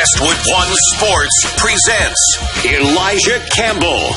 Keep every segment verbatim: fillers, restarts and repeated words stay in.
Westwood One Sports presents Elijah Campbell.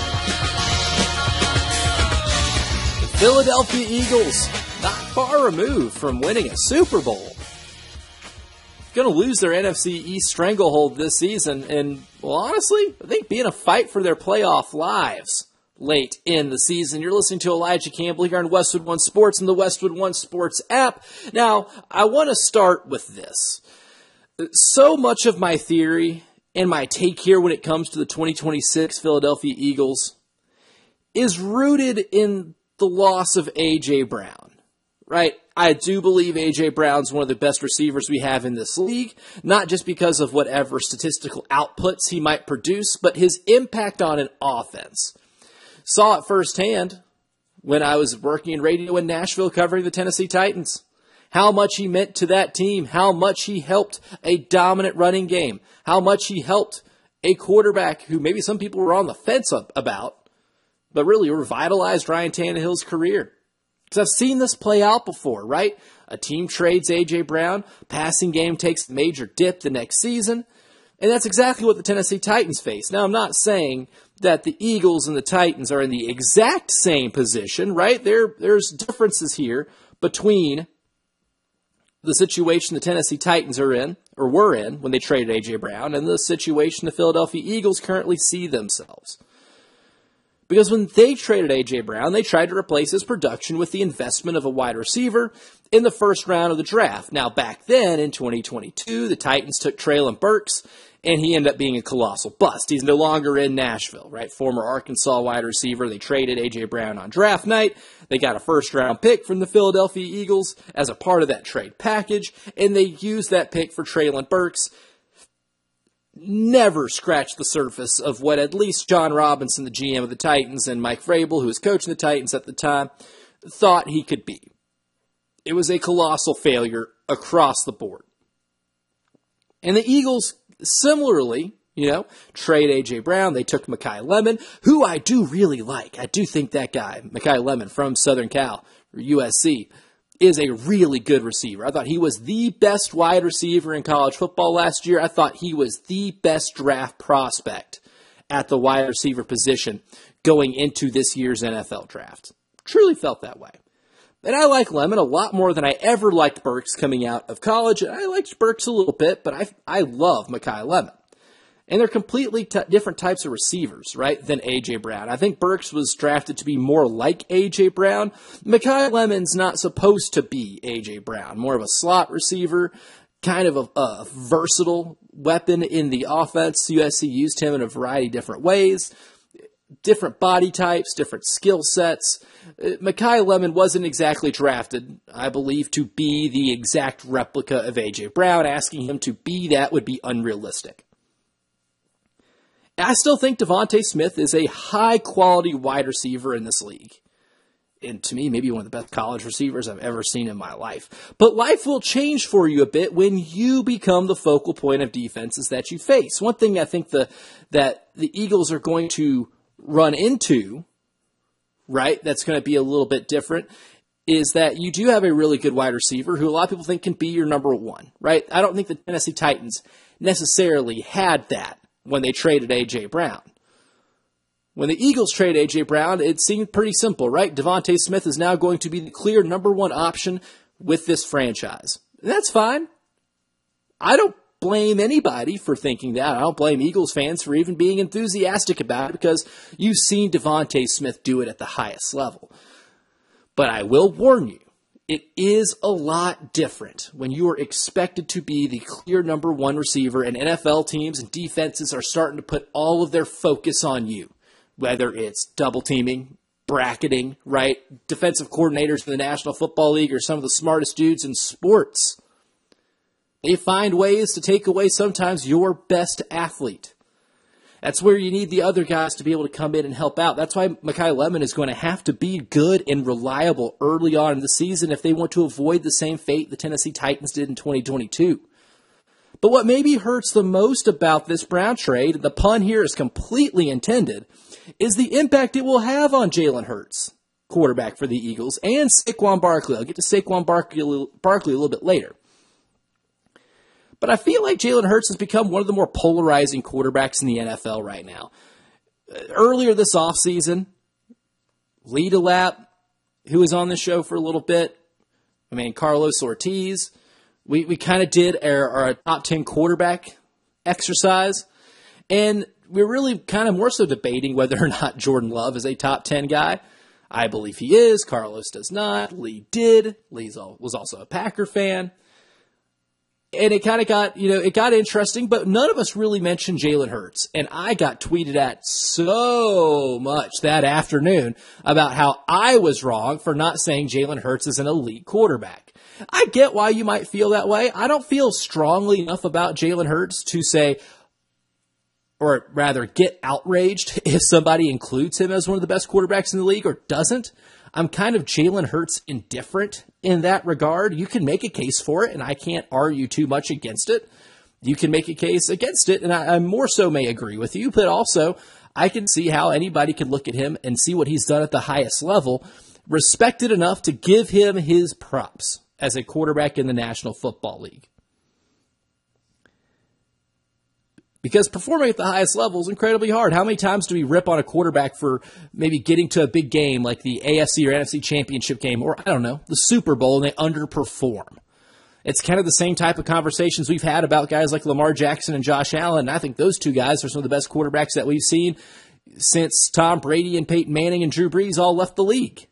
The Philadelphia Eagles, not far removed from winning a Super Bowl, going to lose their N F C East stranglehold this season, and, well, honestly, I think be in a fight for their playoff lives late in the season. You're listening to Elijah Campbell here on Westwood One Sports and the Westwood One Sports app. Now, I want to start with this. So much of my theory and my take here when it comes to the twenty twenty-six Philadelphia Eagles is rooted in the loss of A J. Brown, right? I do believe A J. Brown's one of the best receivers we have in this league, not just because of whatever statistical outputs he might produce, but his impact on an offense. Saw it firsthand when I was working in radio in Nashville covering the Tennessee Titans. How much he meant to that team, how much he helped a dominant running game, how much he helped a quarterback who maybe some people were on the fence about, but really revitalized Ryan Tannehill's career. Because I've seen this play out before, right? A team trades A J. Brown, passing game takes a major dip the next season, and that's exactly what the Tennessee Titans face. Now, I'm not saying that the Eagles and the Titans are in the exact same position, right? There, there's differences here between the situation the Tennessee Titans are in, or were in, when they traded A J. Brown, and the situation the Philadelphia Eagles currently see themselves. Because when they traded A J. Brown, they tried to replace his production with the investment of a wide receiver in the first round of the draft. Now, back then, in twenty twenty-two, the Titans took Treylon Burks, and he ended up being a colossal bust. He's no longer in Nashville, right? Former Arkansas wide receiver. They traded A J. Brown on draft night. They got a first-round pick from the Philadelphia Eagles as a part of that trade package, and they used that pick for Treylon Burks. Never scratched the surface of what at least John Robinson, the G M of the Titans, and Mike Vrabel, who was coaching the Titans at the time, thought he could be. It was a colossal failure across the board. And the Eagles, similarly, you know, trade A J. Brown. They took Makai Lemon, who I do really like. I do think that guy, Makai Lemon from Southern Cal, or U S C, is a really good receiver. I thought he was the best wide receiver in college football last year. I thought he was the best draft prospect at the wide receiver position going into this year's N F L draft. Truly felt that way. And I like Lemon a lot more than I ever liked Burks coming out of college. I liked Burks a little bit, but I I love Makai Lemon. And they're completely t- different types of receivers, right, than A J. Brown. I think Burks was drafted to be more like A J. Brown. Makai Lemon's not supposed to be A J. Brown. More of a slot receiver, kind of a, a versatile weapon in the offense. U S C used him in a variety of different ways. Different body types, different skill sets. Makai Lemon wasn't exactly drafted, I believe, to be the exact replica of A J. Brown. Asking him to be that would be unrealistic. I still think Devontae Smith is a high-quality wide receiver in this league. And to me, maybe one of the best college receivers I've ever seen in my life. But life will change for you a bit when you become the focal point of defenses that you face. One thing I think the, that the Eagles are going to run into, right, that's going to be a little bit different, is that you do have a really good wide receiver who a lot of people think can be your number one, right? I don't think the Tennessee Titans necessarily had that when they traded A J. Brown. When the Eagles trade A J. Brown, it seemed pretty simple, right? Devontae Smith is now going to be the clear number one option with this franchise. And that's fine. I don't blame anybody for thinking that. I don't blame Eagles fans for even being enthusiastic about it because you've seen Devontae Smith do it at the highest level. But I will warn you, it is a lot different when you are expected to be the clear number one receiver and N F L teams and defenses are starting to put all of their focus on you, whether it's double teaming, bracketing, right? Defensive coordinators in the National Football League are some of the smartest dudes in sports. They find ways to take away sometimes your best athlete. That's where you need the other guys to be able to come in and help out. That's why Makai Lemon is going to have to be good and reliable early on in the season if they want to avoid the same fate the Tennessee Titans did in twenty twenty-two. But what maybe hurts the most about this Brown trade, the pun here is completely intended, is the impact it will have on Jalen Hurts, quarterback for the Eagles, and Saquon Barkley. I'll get to Saquon Barkley, Barkley a little bit later. But I feel like Jalen Hurts has become one of the more polarizing quarterbacks in the N F L right now. Earlier this offseason, Lee DeLapp, who was on the show for a little bit, I mean, Carlos Ortiz, we, we kind of did our, our top ten quarterback exercise, and we're really kind of more so debating whether or not Jordan Love is a top ten guy. I believe he is. Carlos does not. Lee did. Lee was also a Packer fan. And it kind of got, you know, it got interesting, but none of us really mentioned Jalen Hurts. And I got tweeted at so much that afternoon about how I was wrong for not saying Jalen Hurts is an elite quarterback. I get why you might feel that way. I don't feel strongly enough about Jalen Hurts to say, or rather get outraged if somebody includes him as one of the best quarterbacks in the league or doesn't. I'm kind of Jalen Hurts indifferent in that regard. You can make a case for it, and I can't argue too much against it. You can make a case against it, and I, I more so may agree with you, but also I can see how anybody can look at him and see what he's done at the highest level, respected enough to give him his props as a quarterback in the National Football League. Because performing at the highest level is incredibly hard. How many times do we rip on a quarterback for maybe getting to a big game like the A F C or N F C championship game or, I don't know, the Super Bowl, and they underperform? It's kind of the same type of conversations we've had about guys like Lamar Jackson and Josh Allen. And I think those two guys are some of the best quarterbacks that we've seen since Tom Brady and Peyton Manning and Drew Brees all left the league.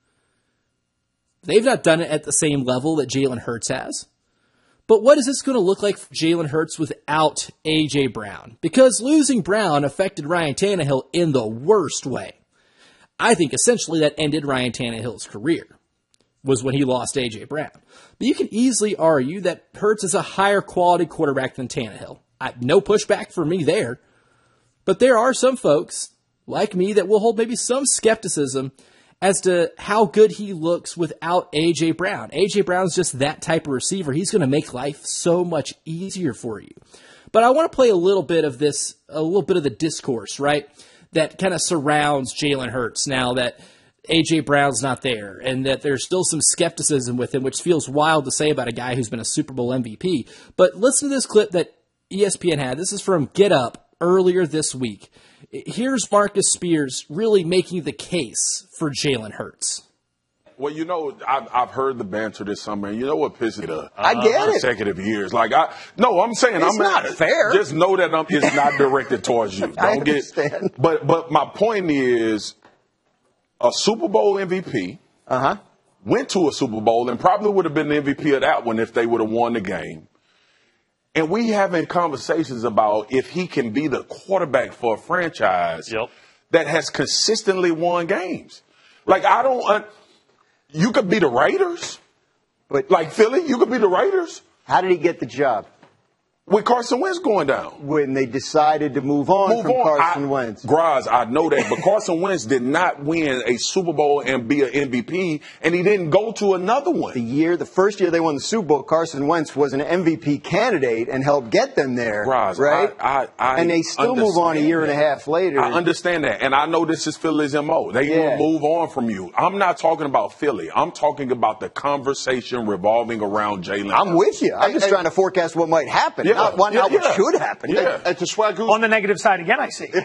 They've not done it at the same level that Jalen Hurts has. But what is this going to look like for Jalen Hurts without A J. Brown? Because losing Brown affected Ryan Tannehill in the worst way. I think essentially that ended Ryan Tannehill's career, was when he lost A J. Brown. But you can easily argue that Hurts is a higher quality quarterback than Tannehill. I, no pushback for me there. But there are some folks like me that will hold maybe some skepticism as to how good he looks without A J. Brown. A J. Brown's just that type of receiver. He's going to make life so much easier for you. But I want to play a little bit of this, a little bit of the discourse, right, that kind of surrounds Jalen Hurts now that A J. Brown's not there, and that there's still some skepticism with him, which feels wild to say about a guy who's been a Super Bowl M V P. But listen to this clip that E S P N had. This is from Get Up earlier this week. Here's Marcus Spears really making the case for Jalen Hurts. Well, you know, I've, I've heard the banter this summer, and you know what pisses me off? I get it. Consecutive years. Like, I, no, I'm saying, it's I'm not fair. Just know that I'm, it's not directed towards you. Don't I understand. Get, but, but my point is, a Super Bowl M V P uh-huh. went to a Super Bowl and probably would have been the M V P of that one if they would have won the game. And we having conversations about if he can be the quarterback for a franchise yep. that has consistently won games. Like, I don't, uh, you could be the Raiders, but like Philly, you could be the Raiders. How did he get the job? With Carson Wentz going down. When they decided to move on move from on. Carson I, Wentz. Graz, I know that. But Carson Wentz did not win a Super Bowl and be an M V P, and he didn't go to another one. The year, the first year they won the Super Bowl, Carson Wentz was an M V P candidate and helped get them there. Graz, right? I, I, I and they still move on a year that. and a half later. I understand that. And I know this is Philly's M O. They yeah. will move on from you. I'm not talking about Philly. I'm talking about the conversation revolving around Jalen. I'm with you. I'm just hey, trying to forecast what might happen. Yeah, not what, yeah, not yeah. what should happen. Yeah. And to Swagoo's on the negative side again, I see.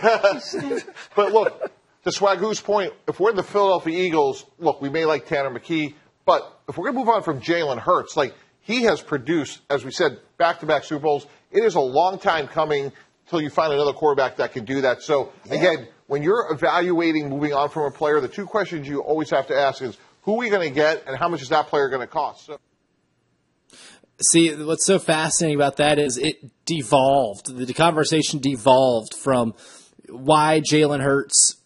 But look, to Swagoo's point, if we're the Philadelphia Eagles, look, we may like Tanner McKee, but if we're going to move on from Jalen Hurts, like he has produced, as we said, back-to-back Super Bowls. It is a long time coming till you find another quarterback that can do that. So yeah. again, when you're evaluating moving on from a player, the two questions you always have to ask is who are we going to get and how much is that player going to cost? So, See, what's so fascinating about that is it devolved. The conversation devolved from why Jalen Hurts